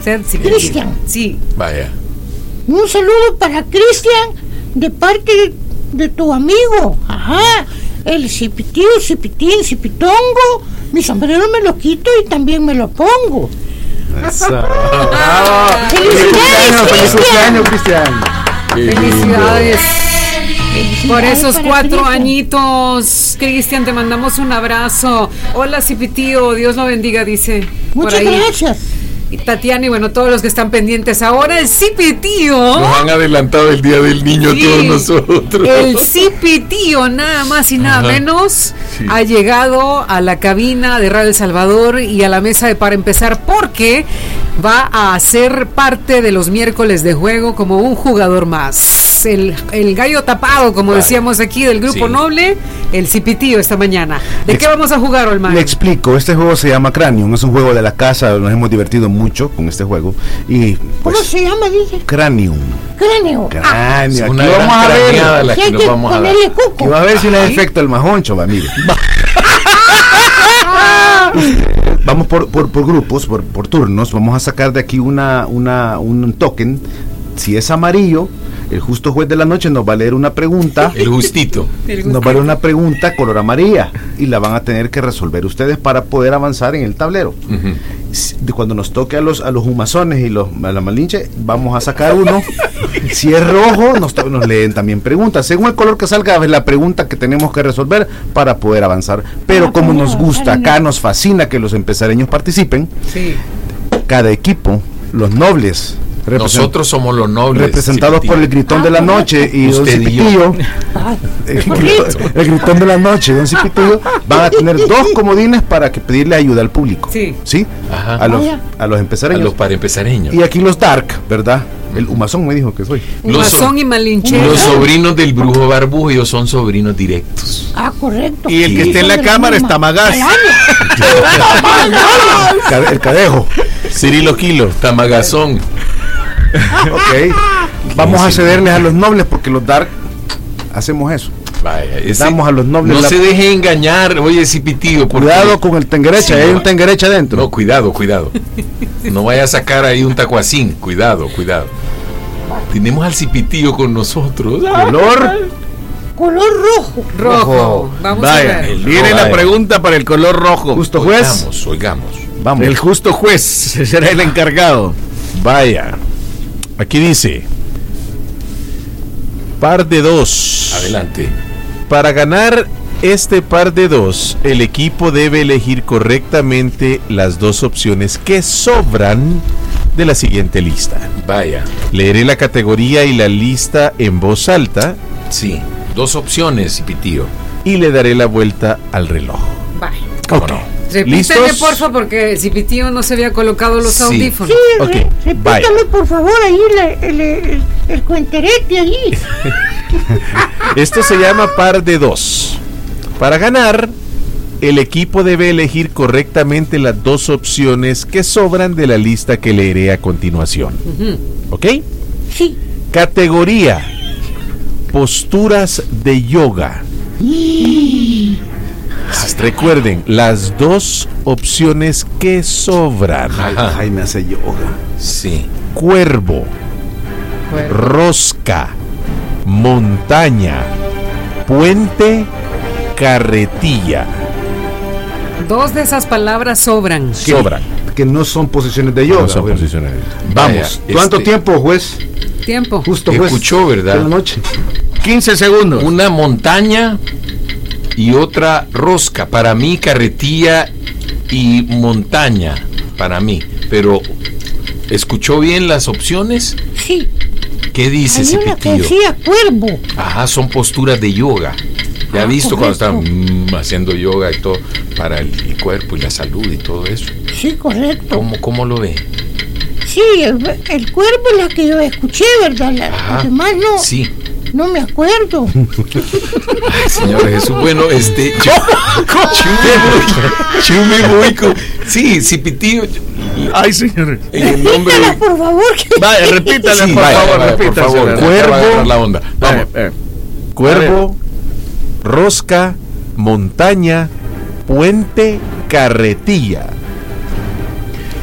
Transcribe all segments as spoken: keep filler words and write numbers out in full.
Cristian. Sí. Vaya. Un saludo para Cristian de parte de, de tu amigo. Ajá. El cipitío, cipitín, cipitongo. Mi sombrero me lo quito y también me lo pongo. Eso. ¡Bravo! ¡Felicidades, ¡Feliz cumpleaños, Cristian! Felicidades. Por esos para cuatro Cristian. añitos, Cristian, te mandamos un abrazo. Hola, Cipitío, Dios lo bendiga, dice. Muchas por ahí. gracias. Y Tatiana, y bueno, todos los que están pendientes ahora, el Cipitío. Nos han adelantado el Día del Niño Sí, a todos nosotros. El Cipitío, nada más y nada Ajá. menos, Sí. ha llegado a la cabina de Radio El Salvador y a la mesa de Para Empezar, porque va a ser parte de los miércoles de juego como un jugador más. El, el gallo tapado, como Vale. decíamos aquí, del Grupo Sí. Noble, el Cipitío esta mañana. ¿De Ex- qué vamos a jugar, Olman? Le explico, este juego se llama Cranium, es un juego de la casa, nos hemos divertido mucho con este juego. Y ¿Cómo pues, se llama? Dice. Cranium. Cráneo. Cráneo. Es Aquí una vamos a gran ver. craneada la Sí, que hay nos que vamos a dar. ponerle Aquí cuco. va a ver si le da efecto el majoncho, va, mire. Vamos por, por, por grupos, por, por turnos. Vamos a sacar de aquí una, una, un token. Si es amarillo, el justo juez de la noche nos va a leer una pregunta. El justito. Nos va a leer una pregunta color amarilla y la van a tener que resolver ustedes para poder avanzar en el tablero. Ujú. Si- de Cuando nos toque a los a los humazones y los a la malinche, vamos a sacar uno. Si es rojo, nos, to- nos leen también preguntas. Según el color que salga, es la pregunta que tenemos que resolver para poder avanzar. Pero Ah, como ¿cómo nos gusta, avanzar? acá nos fascina que los empezareños participen, Sí. cada equipo, los nobles, represent- Nosotros somos los nobles. representados Cipitío. por el gritón de la noche y don Usted y yo. Cipitillo, Ay, el gritón, el gritón de la noche, don Cipitillo, van a tener dos comodines para que pedirle ayuda al público. Sí. ¿Sí? Ajá. A los, Vaya. a los A empezareños. los para empezareños. Y aquí los dark, ¿verdad? El humazón me dijo que soy. Los Humazón so- y malinchero. Los sobrinos del brujo barbujo son sobrinos directos. ah, correcto. Y el que Sí, esté en la son de cámara misma es Tamagás. calaña. El cade- El cadejo. Cirilo Kilo, Tamagazón. Ok. Vamos a cederles a los nobles porque los dark hacemos eso. Vaya, ese- Damos a los nobles No la- se deje engañar, oye, Cipitío. porque- Cuidado con el tenguerecha, Sí, hay no. un tenguerecha dentro. No, cuidado, cuidado. No vaya a sacar ahí un tacuacín. Cuidado, cuidado. Tenemos al Cipitío con nosotros. Color. Color rojo. Rojo. Vamos a Vaya, ver. viene No, la vaya. pregunta para el color rojo. Justo juez. Oigamos, oigamos. Vamos. El justo juez será el encargado. Vaya. Aquí dice. Par de dos. Adelante. Para ganar este par de dos, el equipo debe elegir correctamente las dos opciones que sobran de la siguiente lista. Vaya. Leeré la categoría y la lista en voz alta Sí. Dos opciones, Cipitío. y le daré la vuelta al reloj. Bye. ¿Cómo Ok. no? Repíteme, ¿Listos? porfa, porque el Cipitío no se había colocado los Sí. audífonos. Sí, Ok, re- vaya. repítame por favor ahí la- el, el, el cuenterete ahí. Esto se llama par de dos. Para ganar, el equipo debe elegir correctamente las dos opciones que sobran de la lista que leeré a continuación. Ujú. ¿Ok? Sí. Categoría: posturas de yoga. Recuerden, las dos opciones que sobran. Ajá. Jaime hace yoga. Sí. Cuervo, rosca, montaña, puente, carretilla. Dos de esas palabras sobran. Sobran. Que no son posiciones de yoga. No son güey. posiciones. Vamos. Vaya, ¿Cuánto este- tiempo, juez? Tiempo. Justo juez. Escuchó, ¿verdad? De la noche. quince segundos. Una montaña y otra rosca. Para mí, carretilla y montaña. Para mí. Pero, ¿escuchó bien las opciones? Sí. ¿Qué dice, Hay una que Cipitío? decía cuervo. Ajá, son posturas de yoga. Ya ha Ah, visto cuando correcto. están mm, haciendo yoga y todo para el, el cuerpo y la salud y todo eso. Sí, correcto. ¿Cómo, cómo lo ve? Sí, el, el cuervo es la que yo escuché, ¿verdad? La, Ajá. las demás no, Sí. no me acuerdo. Ay, Señor Jesús, bueno, este. Yo, yo me voy. Yo me voy con. Sí, Cipitío. Ay, señor. En el nombre Repítala, de. por favor. que- Vaya, repítale, Sí, por vaya, favor, vaya, por repítale. favor, señora. ya va a Cuervo. agarrar la onda. Vamos. Eh, eh. Cuervo, rosca, montaña, puente, carretilla.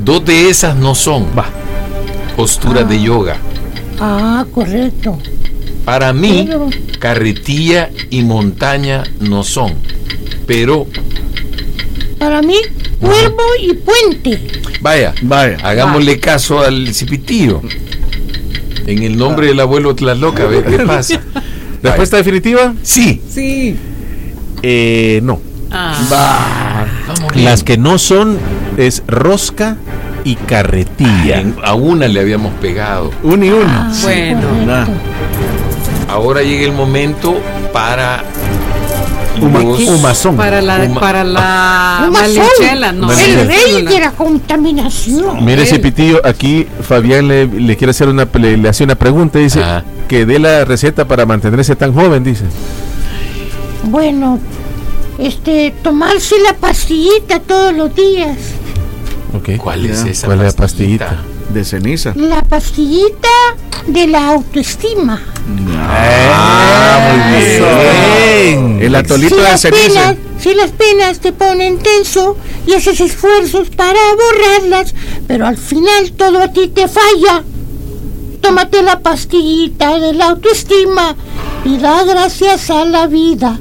Dos de esas no son. Va. Posturas Ah. de yoga. Ah, correcto. Para mí, Pero- carretilla y montaña no son. Pero, Para mí, cuervo y puente. vaya, Vaya. hagámosle caso al cipitío. En el nombre del abuelo Tlaloca, a ver qué pasa. ¿Respuesta definitiva? Sí. Sí. Eh, no. Ah. Vamos bien. Las que no son es rosca y carretilla. En- a una le habíamos pegado. Un y uno. Ah, Bueno. Nah. Ahora llega el momento para Uma- los- humazón. Para la, Uma- para la Humazón. malinchela, no. El rey Célula. de la contaminación. Mire, Él. Cipitillo, aquí Fabián le, le quiere hacer una le, le hace una pregunta, dice Ajá. que dé la receta para mantenerse tan joven, dice. Bueno, este, tomarse la pastillita todos los días. Okay. ¿Cuál es Ya. esa ¿Cuál es la pastillita? De ceniza. La pastillita de la autoestima. Ah, muy bien. El atolito Si de las ceniza. penas, si las penas te ponen tenso y haces esfuerzos para borrarlas, pero al final todo a ti te falla. Tómate la pastillita de la autoestima y da gracias a la vida.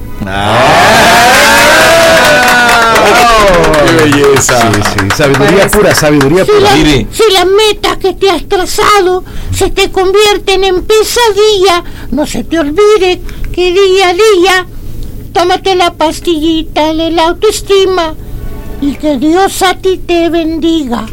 ¡Qué belleza! Sí, sí, sabiduría Parece. pura, sabiduría Si, pura. la- Mire. si las metas que te has trazado se te convierten en pesadilla, no se te olvide que día a día tómate la pastillita de la autoestima y que Dios a ti te bendiga.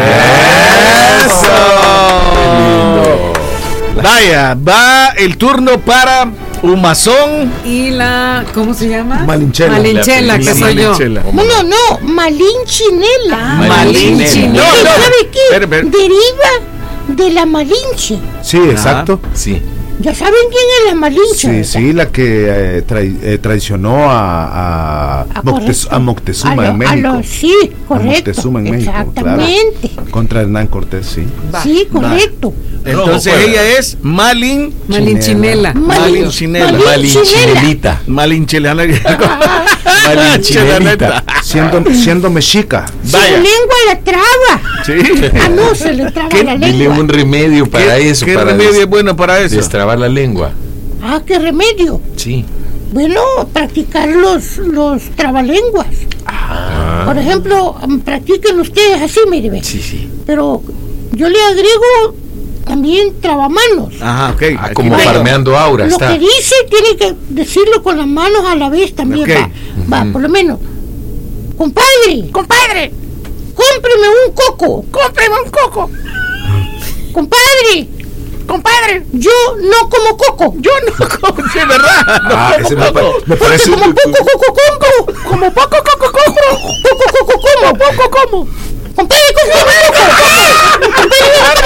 Vaya, va el turno para Humazón. Y la, ¿cómo se llama? Malinchela. Malinchela, que La soy yo. Malinchela. No, no, no, Malinchinela. Ah, Malinchinela. No, ¿Y no. sabe qué? Espere, espere. Deriva de la Malinche. Sí, exacto. Sí. ¿Ya saben quién es la Malinche? Sí, verdad? sí, la que eh, trai- eh, traicionó a, a, Ah, Moctes- correcto. a Moctezuma A lo- en México. a lo- sí, correcto. Moctezuma en México, Exactamente. Contra Hernán Cortés, sí. Sí, correcto. Entonces Rojo, ella es Malin. Malinchinela. Malinchinela. Malinchinelita. Malinchinela. Malinchinelita. Siendo, siendo mexica. Su Vaya. lengua la traba. Sí. Ah, no, se le traba ¿Qué? la Dile lengua. un remedio para ¿Qué, eso, qué para remedio des- es bueno para eso? destrabar la lengua. Ah, qué remedio. Sí. Bueno, practicar los, los trabalenguas. Por ejemplo, mm, practiquen ustedes así, mire, ve. Sí, sí. Pero yo le agrego también trabamanos. Ajá, ok. Ah, Aquí como va. farmeando aura, Lo está. que dice tiene que decirlo con las manos a la vez también. Ok. Va, va, por lo menos. Compadre, compadre, cómpreme un coco. Cómpreme un coco. Compadre, compadre, yo no como coco. Yo no como. Sí, ¿verdad? Ah, ese me, pa- me parece. Como poco coco compro. Como poco coco compro. Poco coco como. Poco como. Compadre, cómprame un coco.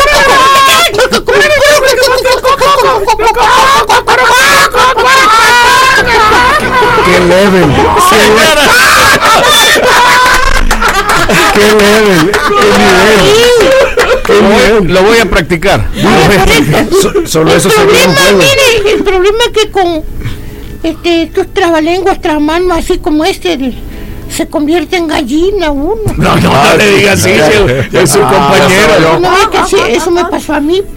¡Qué level! ¡Qué level! ¡Qué nivel! Lo voy, lo voy a practicar. So- solo El eso se ve en un problema, juego. mire, el problema es que con este, estos trabalenguas, tramanos así como este, de- se convierte en gallina uno. No, no, no le digas así. Es es su Ah, compañero. No, es que sí, eso me pasó a mí.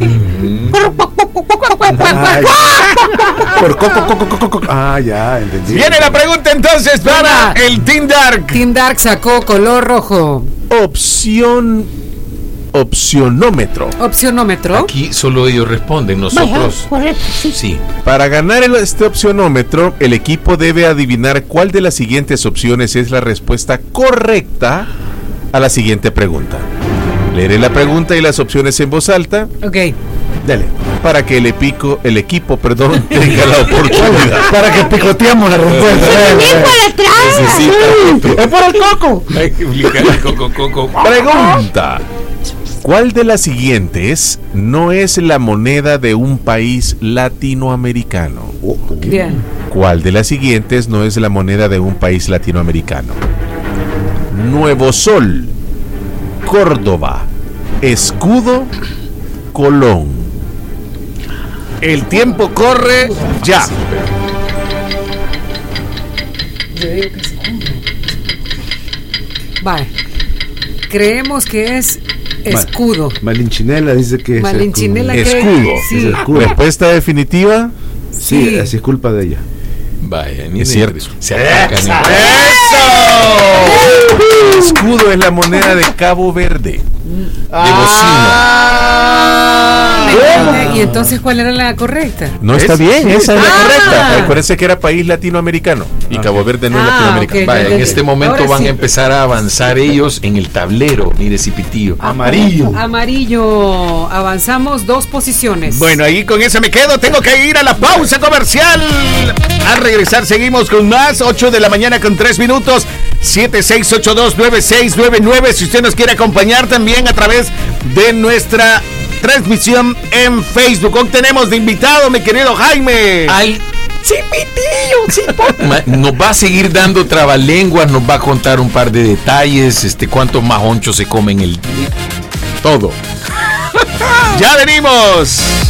Ay, por coco, coco, coco, coco. Ah, ya, entendí. Viene la pregunta entonces para el Team Dark. Team Dark sacó color rojo. Opción opcionómetro. Opcionómetro. Aquí solo ellos responden, Vaya, nosotros. correcto, sí. Sí. Para ganar el- este opcionómetro, el equipo debe adivinar cuál de las siguientes opciones es la respuesta correcta a la siguiente pregunta. Leeré la pregunta y las opciones en voz alta Ok. Dale. para que el, epico, el equipo perdón, tenga la oportunidad. Para que picoteamos la respuesta. Lengua la traba. Necesita ¡Es por el coco! Hay que explicarle coco, coco. Pregunta. ¿Cuál de las siguientes no es la moneda de un país latinoamericano? Bien. ¿Cuál de las siguientes no es la moneda de un país latinoamericano? Nuevo Sol, Córdoba, Escudo, Colón. El tiempo corre ya. Vale. creemos que es escudo. Malinchinela dice que es Malinchinela escudo. cree- Escudo. sí. Es escudo. Respuesta definitiva. Sí, Sí. así es culpa de ella. Vaya, ni Es cierto. Se atacan. ¡Eso! Escudo es la moneda de Cabo Verde. Ah, y entonces, ¿cuál era la correcta? No está Es- bien, sí, esa es la ah. correcta. Acuérdense que era país latinoamericano y Cabo Verde no es Ah, latinoamericano. ok. Vaya, en este momento Ahora van sí. a empezar a avanzar ellos en el tablero. Mire, Cipitillo. Amarillo. Amarillo. Avanzamos dos posiciones. Bueno, ahí con esa me quedo. Tengo que ir a la pausa comercial. Al regresar seguimos con más. ocho de la mañana con tres minutos. siete seis ocho dos nueve seis nueve nueve. Si usted nos quiere acompañar también a través de nuestra transmisión en Facebook. Hoy tenemos de invitado, mi querido Jaime. Al Cipitillo, Cipo- Ma- Nos va a seguir dando trabalenguas, nos va a contar un par de detalles, este, cuántos mahonchos se comen el día. Todo. Ya venimos.